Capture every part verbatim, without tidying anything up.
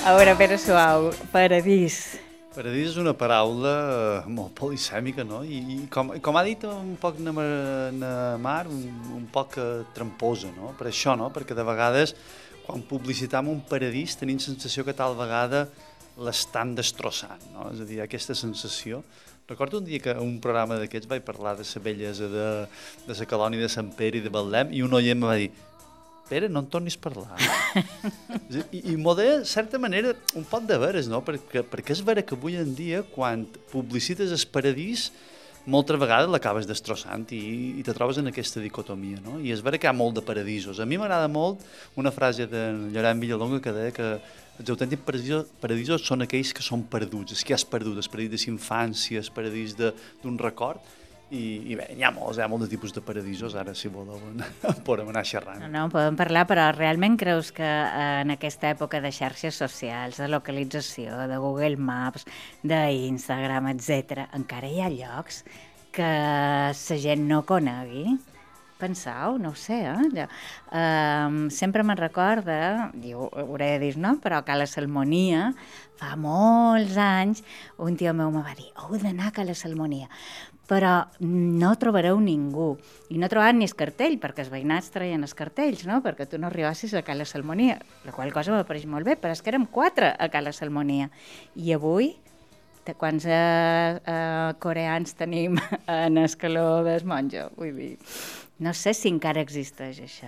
A veure, Pere Suau, paradís. Paradís és una paraula molt polisèmica, no? I, i com, com ha dit un poc na, na Mar, un, un poc tramposa, no? Per això, no? Perquè de vegades, quan publicitam un paradís, tenim sensació que tal vegada l'estan destrossant, no? És a dir, aquesta sensació. Recordo un dia que un programa d'aquests vaig parlar de la bellesa de, de la colònia de Sant Pere i de Betlem i un oient em va dir: Pere, no en tornis a parlar. I, i m'ho deia, de certa manera, un poc de veres, no? Perquè, perquè és vera que avui en dia, quan publicites el paradís, moltes vegades l'acabes destrossant i, i te trobes en aquesta dicotomia, no? I és vera que hi ha molt de paradisos. A mi m'agrada molt una frase de Llorenç Villalonga que deia que els autèntics paradisos, paradisos són aquells que són perduts, els que has perdut, el paradís d'infància, el paradís d'un record. I, i bé, hi ha molts, hi ha molts tipus de paradisos, ara si voleu podem anar xerrant. No, no, podem parlar, però realment creus que en aquesta època de xarxes socials, de localització, de Google Maps, d'Instagram, etcètera, encara hi ha llocs que la gent no conegui? Pensau, no ho sé, eh? Um, sempre me'n recorda, diu, hauré de dir no, però a Cala Salmonia, fa molts anys, un tio meu me va dir: heu d'anar a Cala Salmonia, però no trobareu ningú. I no trobaven ni el cartell, perquè els veïnats traien els cartells, no? Perquè tu no arribassis a Cala Salmonia, la qual cosa m'apareix molt bé, però és que érem quatre a Cala Salmonia. I avui, quants eh, eh, coreans tenim en el Caló del Monjo? Vull dir, no sé si encara existeix això.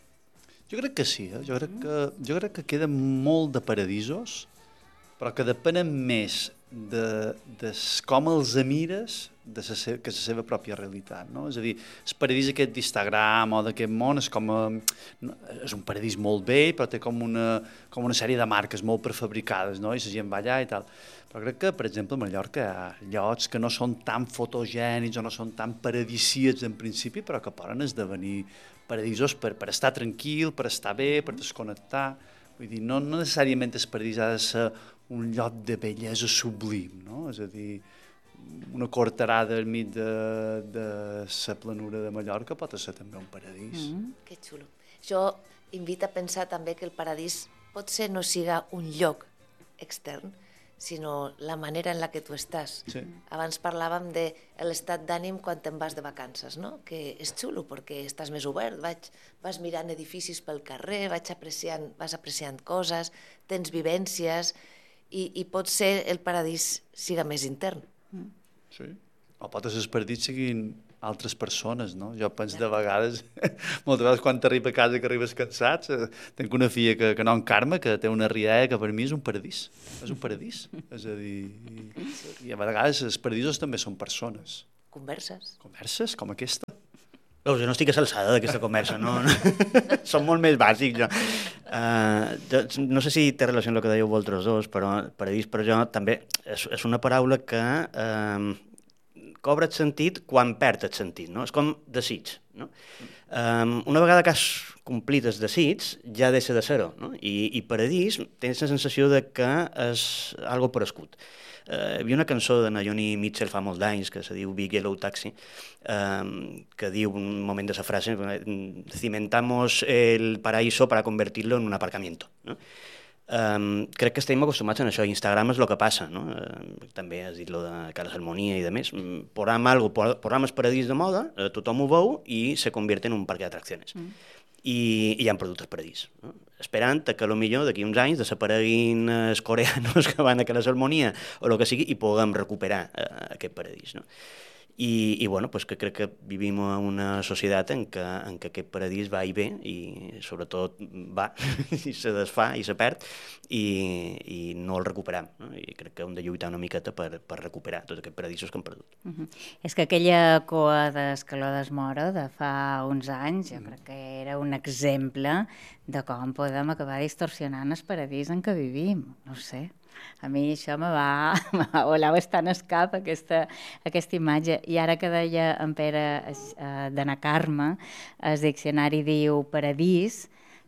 Jo crec que sí, eh? jo, crec que, jo crec que queden molt de paradisos, però que depenen més de, de com els mires de sa, que la seva pròpia realitat, no? És a dir, el paradís aquest d'Instagram o d'aquest món és com a, és un paradís molt vell, però té com una, com una sèrie de marques molt prefabricades, no? I la gent va allà i tal. Però crec que, per exemple, a Mallorca hi ha llocs que no són tan fotogènics o no són tan paradisíacs en principi, però que poden esdevenir paradisos per, per estar tranquil, per estar bé, per desconnectar. Vull dir, no, no necessàriament el paradís ha de ser un lloc de bellesa sublim, no? És a dir, una corterada al mig de, de la planura de Mallorca pot ser també un paradís. Mm. Que xulo. Jo invito a pensar també que el paradís potser no siga un lloc extern, sinó la manera en la que tu estàs. Sí. Abans parlàvem de l'estat d'ànim quan te'n vas de vacances, no? Que és xulo perquè estàs més obert, vaig, vas mirant edificis pel carrer, vaig apreciant, vas apreciant coses, tens vivències i, i pot ser el paradís siga més intern. Sí. O pot ser el paradís siguin altres persones, no? Jo penso de vegades, moltes vegades quan t'arriba a casa que arribes cansat, tenc una filla que, que no en Carme, que té una rialla que per mi és un paradís. És un paradís. És a dir, i, i a vegades els paradisos també són persones. Converses. Converses, com aquesta. Veus, jo no estic a l'alçada d'aquesta conversa, no? Som molt més bàsics, jo. Uh, jo. No sé si té relació amb el que dèieu vosaltres dos, però paradís per jo també és, és una paraula que uh, cobra el sentit quan perd el sentit, no? És com desig, no? Um, una vegada que has complit el desig, ja deixa de ser-ho, no? I, i paradís tens la sensació de que és algo prescut. Uh, hi havia una cançó de Naomi Mitchell fa molts anys que se diu Big Yellow Taxi, um, que diu un moment de esa frase: cimentamos el paraíso para convertirlo en un aparcamiento, no? Um, crec que estem acostumats a això. Instagram és el que passa, no? Uh, també has dit lo de Cala Salmonia i de més. Posam algo, posam el paradís de moda, uh, tothom ho veu i se convierte en un parc d'atraccions. Mm. I, i ja han perdut el paradís, no? Esperant que potser d'aquí uns anys desapareguin els coreanos que van a Cala Salmonia o el que sigui i puguem recuperar uh, aquest paradís, no? I, i bueno, pues que crec que vivim en una societat en què, en què aquest paradís va i ve i sobretot va i se desfà i se perd i, i no el recuperam, no? I crec que hem de lluitar una miqueta per, per recuperar tots aquests paradisos que hem perdut. Uh -huh. És que aquella cua d'Escaló d'Esmora de fa uns anys jo crec que era un exemple de com podem acabar distorsionant el paradís en què vivim, no sé. A mi això me va, me va volar bastant el cap, aquesta, aquesta imatge. I ara que deia en Pere eh, d'Anna Carme, el diccionari diu paradís,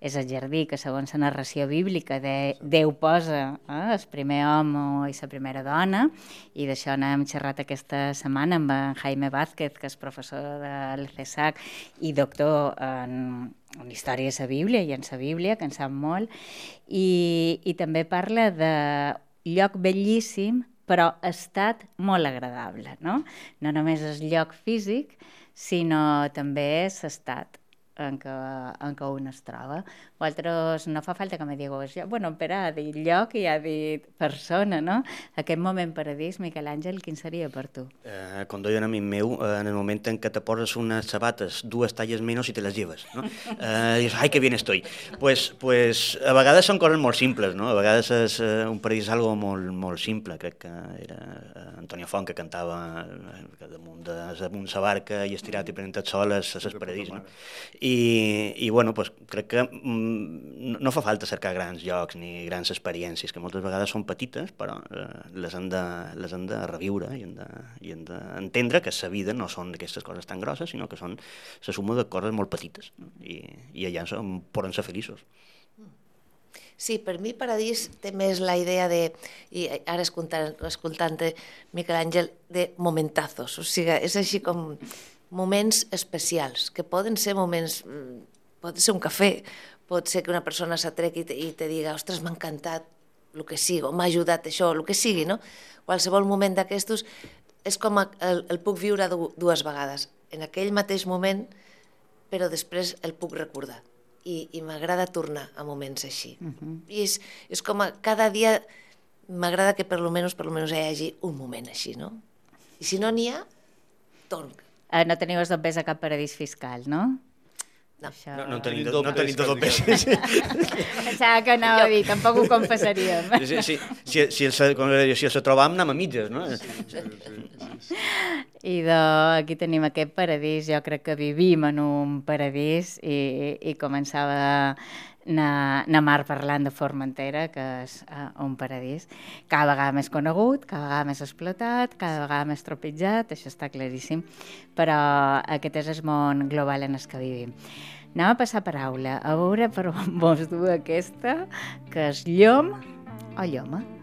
és el jardí, que segons la narració bíblica de, Déu posa eh, el primer home i la primera dona, i d'això n'hem xerrat aquesta setmana amb en Jaime Vázquez, que és professor del CESAC i doctor en, en història de la Bíblia i en la Bíblia, que en sap molt, i, i també parla de lloc bellíssim, però estat molt agradable, no? No només el lloc físic, sinó també l'estat en què, en què un es troba. Vosaltres no fa falta que me digueu això. Bueno, Pere ha dit lloc i ha dit persona, no? Aquest moment paradís, Miquel Àngel, quin seria per tu? Eh, com deia un amic meu, eh, en el moment en què te poses unes sabates dues talles menys i te les lleves, no? Eh, dius, ai, que bien estoy. Pues, pues, a vegades són coses molt simples, no? A vegades és eh, un paradís és algo molt, molt simple. Crec que era eh, Antonio Font que cantava eh, damunt de, damunt sa barca i estirat i prenent el sol és el paradís, no? I, i bueno, pues, crec que mm, no fa falta cercar grans llocs ni grans experiències, que moltes vegades són petites, però eh, les han de, les han de reviure i han de, i han d'entendre que la vida no són aquestes coses tan grosses, sinó que són la suma de coses molt petites, no? I, i allà som, poden ser feliços. Sí, per mi Paradís té més la idea de, i ara escoltant, escoltant Miquel Àngel, de momentazos, o sigui, és així com moments especials, que poden ser moments, pot ser un cafè, pot ser que una persona s'atrequi i, te, i te diga, ostres, m'ha encantat el que sigui, o m'ha ajudat això, el que sigui, no? Qualsevol moment d'aquestos és com el, el puc viure dues vegades, en aquell mateix moment, però després el puc recordar. I, i m'agrada tornar a moments així. Uh-huh. I és, és com a cada dia m'agrada que per lo menos, per lo menos hi hagi un moment així, no? I si no n'hi ha, torn. Eh, no teniu els dobbers a cap paradís fiscal, no? No, Això... no, no tenim dos dobbers. Pensava que anava a dir, tampoc ho confessaríem. Sí, sí, si, si, el, com deia, si el trobam, anem a mitges, no? I de, aquí tenim aquest paradís, jo crec que vivim en un paradís i, i començava na, na Mar parlant de Formentera, que és uh, un paradís cada vegada més conegut, cada vegada més explotat, cada vegada més tropitjat, això està claríssim, però aquest és el món global en el que vivim. Anem a passar paraula, a veure per on vos du aquesta, que és llom o lloma.